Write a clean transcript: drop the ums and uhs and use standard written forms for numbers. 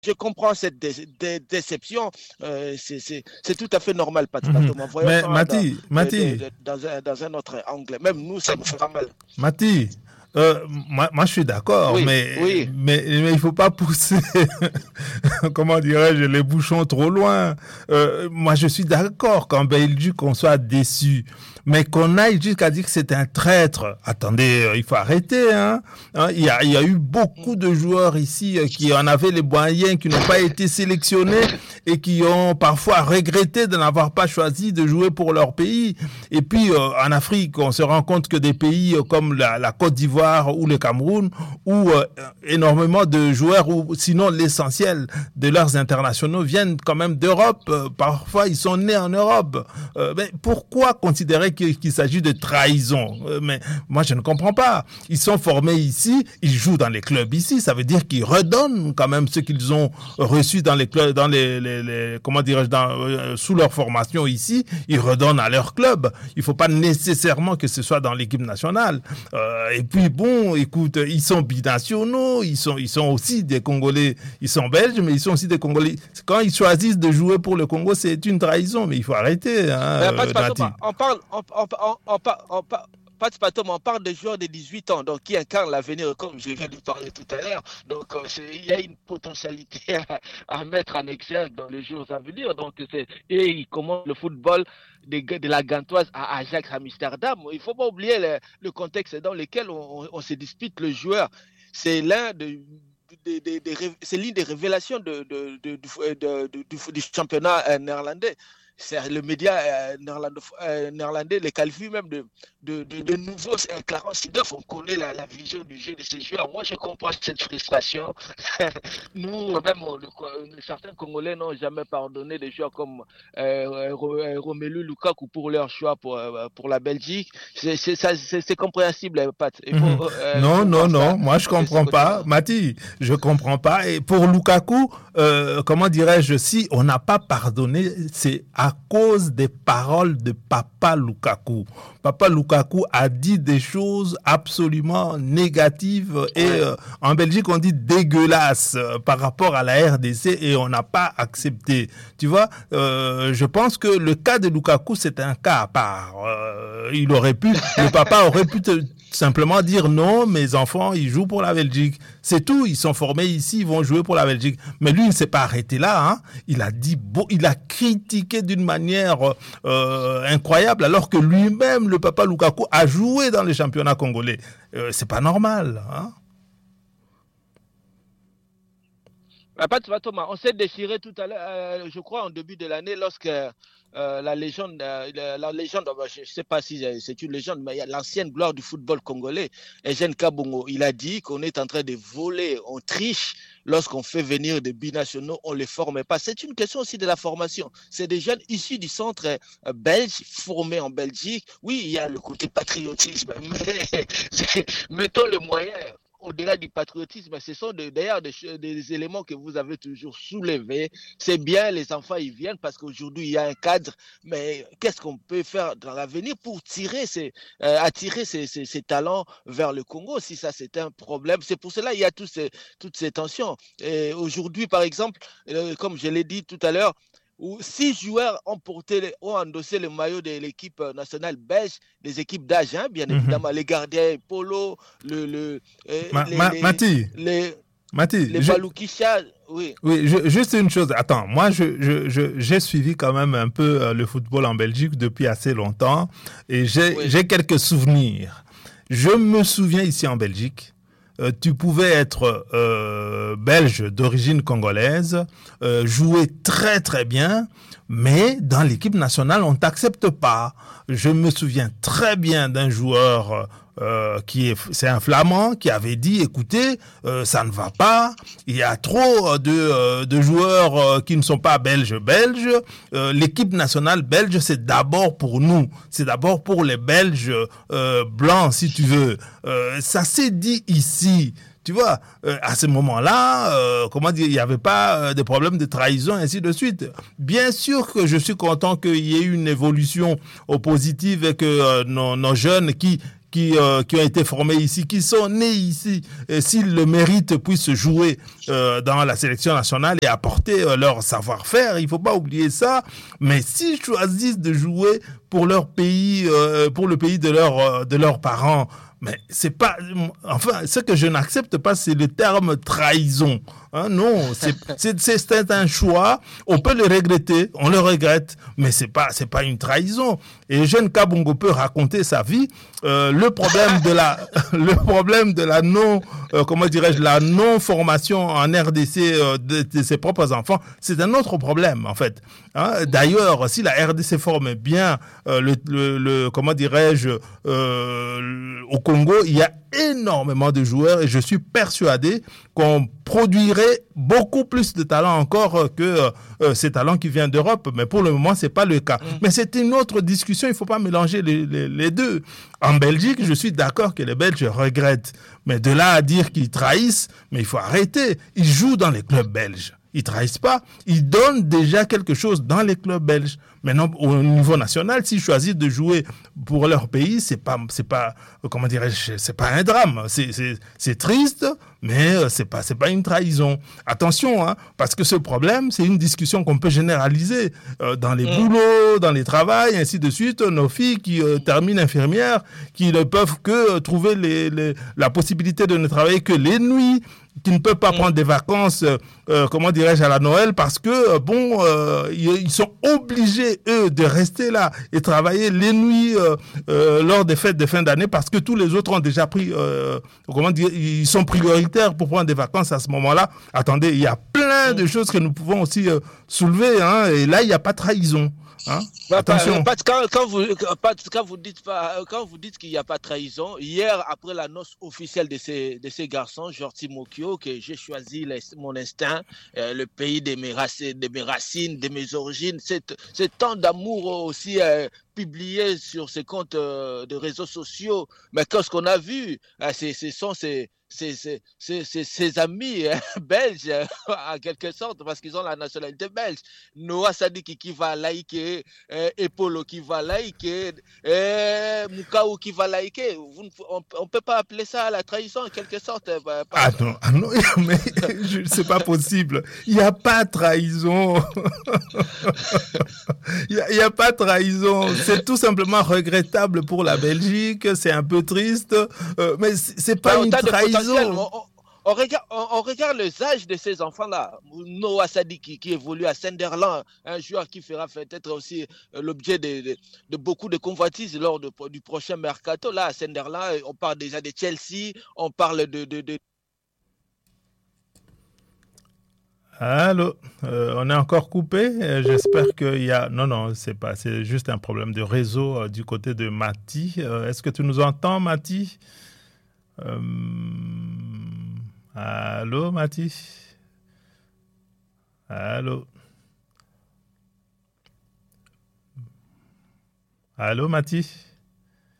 je comprends cette déception. C'est tout à fait normal, Mhm. Patrick. Voyons Mais ça Mati, dans un autre angle. Même nous, ça nous fait mal. Mati, moi je suis d'accord, Oui, oui. mais il faut pas pousser, comment dirais-je, les bouchons trop loin. Moi je suis d'accord qu'en Belgique on soit déçu, mais qu'on aille jusqu'à dire que c'est un traître. Attendez, il faut arrêter. Il y a eu beaucoup de joueurs ici qui en avaient les moyens, qui n'ont pas été sélectionnés et qui ont parfois regretté de n'avoir pas choisi de jouer pour leur pays. Et puis en Afrique, on se rend compte que des pays comme la Côte d'Ivoire ou le Cameroun, où énormément de joueurs, ou sinon l'essentiel de leurs internationaux viennent quand même d'Europe. Parfois, ils sont nés en Europe. Mais pourquoi considérer qu'il s'agit de trahison? Mais moi, je ne comprends pas. Ils sont formés ici, ils jouent dans les clubs ici. Ça veut dire qu'ils redonnent quand même ce qu'ils ont reçu dans les clubs, dans comment dirais-je, sous leur formation ici. Ils redonnent à leur club. Il faut pas nécessairement que ce soit dans l'équipe nationale. Et puis bon, écoute, ils sont binationaux, ils sont aussi des Congolais. Ils sont belges, mais ils sont aussi des Congolais. Quand ils choisissent de jouer pour le Congo, c'est une trahison. Mais il faut arrêter, Nati. On parle de joueurs de 18 ans donc, qui incarnent l'avenir, comme je viens de parler tout à l'heure. Donc, il y a une potentialité à mettre en exergue dans les jours à venir. Donc, et ils commencent le football de la Gantoise à Ajax Amsterdam. Il ne faut pas oublier le contexte dans lequel on se dispute le joueur. C'est c'est l'une des révélations du championnat néerlandais. Le média néerlandais les qualifie même de nouveaux Clarence Seedorf. On connaît la vision du jeu de ces joueurs. Moi, je comprends cette frustration. Nous, même certains Congolais n'ont jamais pardonné des joueurs comme Romelu Lukaku pour leur choix pour la Belgique. C'est compréhensible, Pat. Non, moi je comprends pas. Mati, je comprends pas. Et pour Lukaku, comment dirais-je, si on n'a pas pardonné, c'est à cause des paroles de Papa Lukaku. Papa Lukaku a dit des choses absolument négatives et en Belgique on dit dégueulasses par rapport à la RDC et on n'a pas accepté. Tu vois, je pense que le cas de Lukaku c'est un cas à part. Le papa aurait pu simplement dire non, mes enfants, ils jouent pour la Belgique. C'est tout, ils sont formés ici, ils vont jouer pour la Belgique. Mais lui, il ne s'est pas arrêté là. Il a dit, il a critiqué d'une manière incroyable, alors que lui-même, le papa Lukaku, a joué dans les championnats congolais. C'est pas normal. Pas Thomas, on s'est déchiré tout à l'heure, je crois, en début de l'année, lorsque la légende, je ne sais pas si c'est une légende, mais il y a l'ancienne gloire du football congolais, Eugène Kabongo, il a dit qu'on est en train de voler, on triche lorsqu'on fait venir des binationaux, on ne les forme pas. C'est une question aussi de la formation. C'est des jeunes issus du centre belge, formés en Belgique. Oui, il y a le côté patriotisme, mais mettons le moyen. Au-delà du patriotisme, ce sont d'ailleurs des éléments que vous avez toujours soulevés. C'est bien, les enfants, ils viennent parce qu'aujourd'hui, il y a un cadre, mais qu'est-ce qu'on peut faire dans l'avenir pour attirer ces talents vers le Congo, si ça, c'est un problème. C'est pour cela qu'il y a toutes ces tensions. Et aujourd'hui, par exemple, comme je l'ai dit tout à l'heure, où 6 joueurs ont endossé le maillot de l'équipe nationale belge, les équipes d'âge, bien évidemment, les gardiens Polo, Mati, les Baloukisha, oui. Oui, juste une chose. Attends, moi, j'ai suivi quand même un peu le football en Belgique depuis assez longtemps et j'ai quelques souvenirs. Je me souviens ici en Belgique, tu pouvais être belge d'origine congolaise, jouer très très bien, mais dans l'équipe nationale, on t'accepte pas. Je me souviens très bien d'un joueur c'est un Flamand qui avait dit, écoutez, ça ne va pas, il y a trop de joueurs qui ne sont pas belges. L'équipe nationale belge, c'est d'abord pour nous, c'est d'abord pour les Belges blancs, si tu veux. Ça s'est dit ici. Tu vois, à ce moment-là, il n'y avait pas de problème de trahison, ainsi de suite. Bien sûr que je suis content qu'il y ait une évolution positive et que nos jeunes qui qui ont été formés ici, qui sont nés ici, s'ils le méritent, puissent jouer dans la sélection nationale et apporter leur savoir-faire. Il ne faut pas oublier ça. Mais s'ils choisissent de jouer pour leur pays, pour le pays de leurs parents, mais c'est pas, enfin, ce que je n'accepte pas, c'est le terme trahison. Hein, non, c'est un choix. On peut le regretter, on le regrette, mais c'est pas une trahison. Et Jeune Kabongo peut raconter sa vie. Le problème de la non, comment dirais-je, la non formation en RDC de ses propres enfants, c'est un autre problème en fait. Hein, d'ailleurs, si la RDC forme bien comment dirais-je, au Congo, il y a énormément de joueurs et je suis persuadé qu'on produirait beaucoup plus de talents encore que ces talents qui viennent d'Europe. Mais pour le moment, c'est pas le cas. Mais c'est une autre discussion. Il faut pas mélanger les deux. En Belgique, je suis d'accord que les Belges regrettent. Mais de là à dire qu'ils trahissent, mais il faut arrêter. Ils jouent dans les clubs belges. Ils trahissent pas. Ils donnent déjà quelque chose dans les clubs belges. Maintenant, au niveau national, s'ils choisissent de jouer pour leur pays, c'est pas, comment dirais-je, c'est pas un drame. C'est triste, mais c'est pas une trahison. Attention, hein, parce que ce problème, c'est une discussion qu'on peut généraliser dans les boulots, dans les travails, ainsi de suite. Nos filles qui terminent infirmières, qui ne peuvent que trouver la possibilité de ne travailler que les nuits, qui ne peuvent pas prendre des vacances, comment dirais-je, à la Noël, parce que, ils sont obligés, eux, de rester là et travailler les nuits lors des fêtes de fin d'année, parce que tous les autres ont déjà pris, comment dire, ils sont prioritaires pour prendre des vacances à ce moment-là. Attendez, il y a plein de choses que nous pouvons aussi soulever, hein, et là, il n'y a pas de trahison. Hein? Attention. Quand vous dites qu'il n'y a pas de trahison, hier, après la noce officielle de ces garçons, Jorti Mokio, que j'ai choisi mon instinct, le pays de mes racines, de mes origines, c'est tant d'amour aussi publié sur ces comptes de réseaux sociaux. Mais qu'est-ce qu'on a vu? Ce sont ses amis belges, en quelque sorte, parce qu'ils ont la nationalité belge. Noah Sadiki qui va liker, Epolo qui va liker, Mukau qui va liker. On ne peut pas appeler ça la trahison, en quelque sorte. Non, mais c'est pas possible. Il n'y a pas de trahison. Il n'y a pas de trahison. C'est tout simplement regrettable pour la Belgique. C'est un peu triste. Mais c'est pas une trahison. On regarde les âges de ces enfants-là. Noah Sadiki qui évolue à Sunderland, un joueur qui fera peut-être aussi l'objet de beaucoup de convoitises lors du prochain mercato. Là, à Sunderland, on parle déjà de Chelsea, on parle de... Allô, on est encore coupé. J'espère qu'il y a... Non, c'est juste un problème de réseau du côté de Mati. Est-ce que tu nous entends, Mati? Allô, Mati? Allô? Allô, Mati?